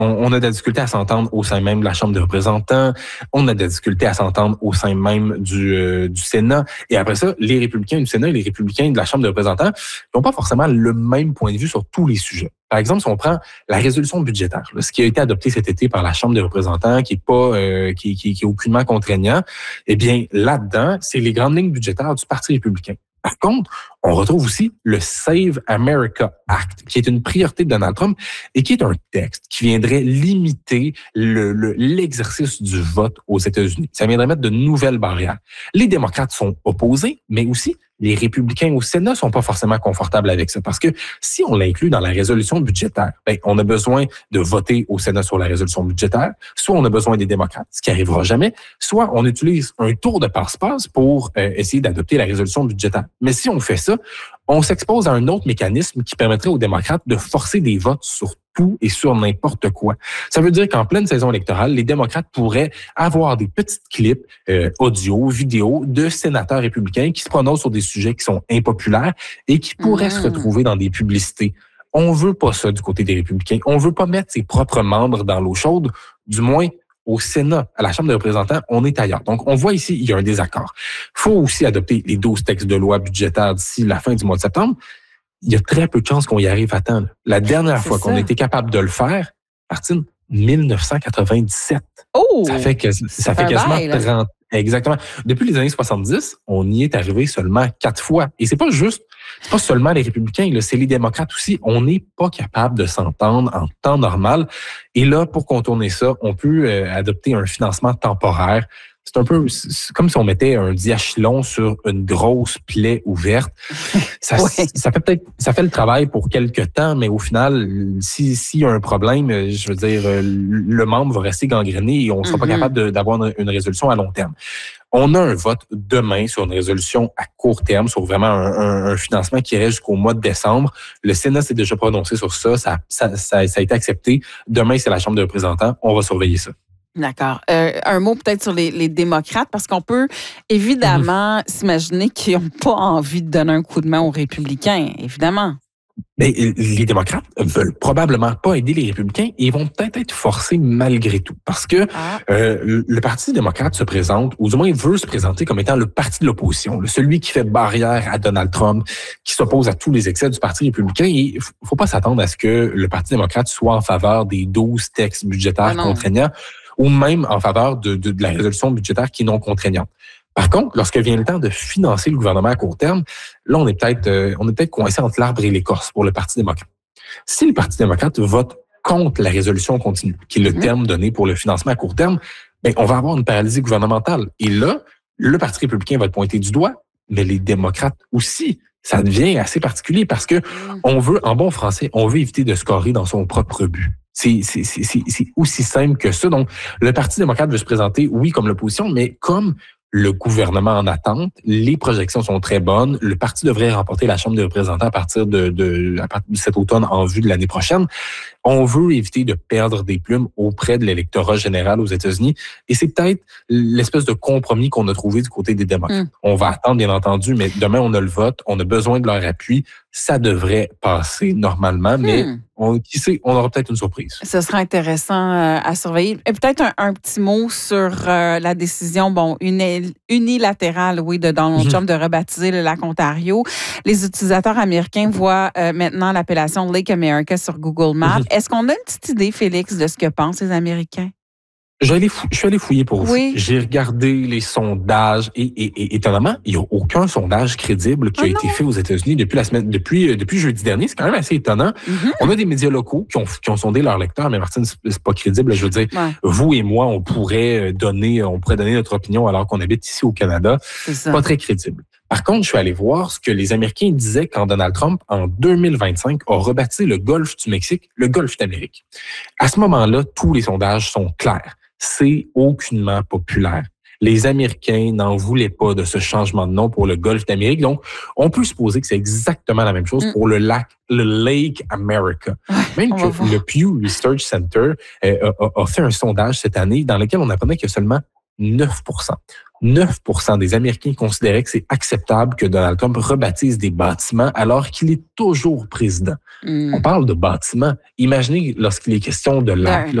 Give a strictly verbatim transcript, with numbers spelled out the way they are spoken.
On, on a de la difficulté à s'entendre au sein même de la Chambre des représentants. On a de la difficulté à s'entendre au sein même du, euh, du Sénat. Et après ça, les républicains du Sénat et les républicains de la Chambre des représentants n'ont pas forcément le même point de vue sur tous les sujets. Par exemple, si on prend la résolution budgétaire, là, ce qui a été adopté cet été par la Chambre des représentants, qui est pas, euh, qui, qui, qui est aucunement contraignant, eh bien, là-dedans, c'est les grandes lignes budgétaires du Parti républicain. Par contre, on retrouve aussi le Save America Act, qui est une priorité de Donald Trump et qui est un texte qui viendrait limiter le, le, l'exercice du vote aux États-Unis. Ça viendrait mettre de nouvelles barrières. Les démocrates sont opposés, mais aussi les républicains au Sénat sont pas forcément confortables avec ça. Parce que si on l'inclut dans la résolution budgétaire, ben, on a besoin de voter au Sénat sur la résolution budgétaire, soit on a besoin des démocrates, ce qui arrivera jamais, soit on utilise un tour de passe-passe pour euh, essayer d'adopter la résolution budgétaire. Mais si on fait ça, on s'expose à un autre mécanisme qui permettrait aux démocrates de forcer des votes sur tout et sur n'importe quoi. Ça veut dire qu'en pleine saison électorale, les démocrates pourraient avoir des petites clips euh, audio, vidéo de sénateurs républicains qui se prononcent sur des sujets qui sont impopulaires et qui pourraient mmh. se retrouver dans des publicités. On veut pas ça du côté des républicains. On veut pas mettre ses propres membres dans l'eau chaude, du moins au Sénat, à la Chambre des représentants, on est ailleurs. Donc, on voit ici, il y a un désaccord. Il faut aussi adopter les douze textes de loi budgétaires d'ici la fin du mois de septembre. Il y a très peu de chances qu'on y arrive à temps. La dernière C'est fois ça. qu'on a été capable de le faire, Martine, dix-neuf cent quatre-vingt-dix-sept. Oh! Ça fait, que, ça, ça fait quasiment bail, trente. Exactement. Depuis les années soixante-dix, on y est arrivé seulement quatre fois. Et c'est pas juste, c'est pas seulement les républicains, là, c'est les démocrates aussi. On n'est pas capable de s'entendre en temps normal. Et là, pour contourner ça, on peut euh, adopter un financement temporaire. C'est un peu c'est comme si on mettait un diachylon sur une grosse plaie ouverte. Ça, ouais. ça fait peut-être, ça fait le travail pour quelques temps, mais au final, si s'il y a un problème, je veux dire, le membre va rester gangréné et on ne sera mm-hmm. pas capable de, d'avoir une, une résolution à long terme. On a un vote demain sur une résolution à court terme, sur vraiment un, un, un financement qui irait jusqu'au mois de décembre. Le Sénat s'est déjà prononcé sur ça. Ça, ça, ça, ça a été accepté. Demain, c'est la Chambre des représentants. On va surveiller ça. D'accord. Euh, un mot peut-être sur les, les démocrates, parce qu'on peut évidemment mmh. s'imaginer qu'ils n'ont pas envie de donner un coup de main aux républicains, évidemment. Mais les démocrates veulent probablement pas aider les républicains et ils vont peut-être être forcés malgré tout. Parce que ah. euh, le Parti démocrate se présente, ou du moins il veut se présenter comme étant le parti de l'opposition, celui qui fait barrière à Donald Trump, qui s'oppose à tous les excès du Parti républicain. Et il ne faut pas s'attendre à ce que le Parti démocrate soit en faveur des douze textes budgétaires ah contraignants, ou même en faveur de, de, de la résolution budgétaire qui est non contraignante. Par contre, lorsque vient le temps de financer le gouvernement à court terme, là, on est peut-être, euh, on est peut-être coincé entre l'arbre et l'écorce pour le Parti démocrate. Si le Parti démocrate vote contre la résolution continue, qui est le mmh. terme donné pour le financement à court terme, ben, on va avoir une paralysie gouvernementale. Et là, le Parti républicain va être pointé du doigt, mais les démocrates aussi. Ça devient assez particulier parce que mmh. on veut, en bon français, on veut éviter de scorer dans son propre but. C'est, c'est, c'est, c'est aussi simple que ça. Donc, le Parti démocrate veut se présenter, oui, comme l'opposition, mais comme le gouvernement en attente. Les projections sont très bonnes. Le parti devrait remporter la Chambre des représentants à partir de, de, à partir de cet automne en vue de l'année prochaine. On veut éviter de perdre des plumes auprès de l'électorat général aux États-Unis. Et c'est peut-être l'espèce de compromis qu'on a trouvé du côté des démocrates. Mmh. On va attendre, bien entendu, mais demain, on a le vote. On a besoin de leur appui. Ça devrait passer normalement, mais mmh. on, qui sait, on aura peut-être une surprise. Ce sera intéressant euh, à surveiller. Et peut-être un, un petit mot sur euh, la décision bon, uni, unilatérale oui, de Donald mmh. Trump de rebaptiser le lac Ontario. Les utilisateurs américains voient euh, maintenant l'appellation Lake America sur Google Maps. Mmh. Est-ce qu'on a une petite idée, Félix, de ce que pensent les Américains? Je, fou- je suis allé fouiller pour vous. Oui. J'ai regardé les sondages et, et, et étonnamment, il n'y a aucun sondage crédible qui a oh été fait aux États-Unis depuis la semaine, depuis, depuis jeudi dernier. C'est quand même assez étonnant. Mm-hmm. On a des médias locaux qui ont, qui ont sondé leurs lecteurs, mais Martine, c'est, c'est pas crédible. Je veux dire, ouais. vous et moi, on pourrait donner, on pourrait donner notre opinion alors qu'on habite ici au Canada. C'est pas très crédible. Par contre, je suis allé voir ce que les Américains disaient quand Donald Trump, en deux mille vingt-cinq, a rebaptisé le golfe du Mexique le golfe d'Amérique. À ce moment-là, tous les sondages sont clairs. C'est aucunement populaire. Les Américains n'en voulaient pas de ce changement de nom pour le golfe d'Amérique. Donc, on peut supposer que c'est exactement la même chose mm. pour le lac, le Lake America. Même que le Pew Research Center euh, a, a fait un sondage cette année dans lequel on apprenait qu'il y a seulement neuf pour cent. neuf pour cent des Américains considéraient que c'est acceptable que Donald Trump rebaptise des bâtiments alors qu'il est toujours président. Mm. On parle de bâtiments. Imaginez lorsqu'il est question de lacs,